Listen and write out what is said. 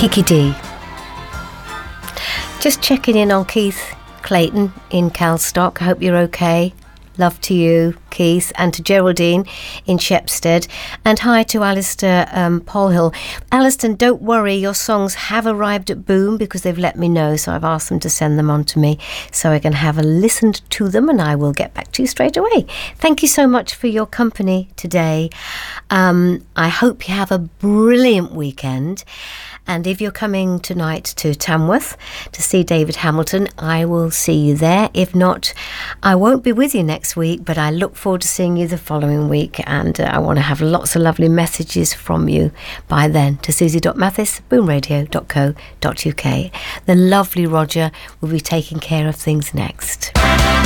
Kiki D. Just checking in on Keith Clayton in Calstock. I hope you're okay. Love to you, Keith, and to Geraldine in Shepstead. And hi to Alistair Polhill. Alistair, don't worry, your songs have arrived at Boom because they've let me know, so I've asked them to send them on to me so I can have a listen to them, and I will get back to you straight away. Thank you so much for your company today. I hope you have a brilliant weekend. And if you're coming tonight to Tamworth to see David Hamilton, I will see you there. If not, I won't be with you next week, but I look forward to seeing you the following week. And I want to have lots of lovely messages from you by then. To Susie.Mathis, boomradio.co.uk. The lovely Roger will be taking care of things next.